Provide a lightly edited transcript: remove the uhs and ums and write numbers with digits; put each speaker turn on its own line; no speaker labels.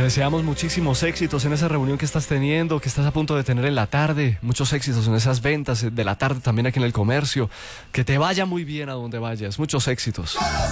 deseamos muchísimos éxitos en esa reunión que estás teniendo, que estás a punto de tener en la tarde. Muchos éxitos en esas ventas de la tarde también aquí en el comercio. Que te vaya muy bien a donde vayas. Muchos éxitos.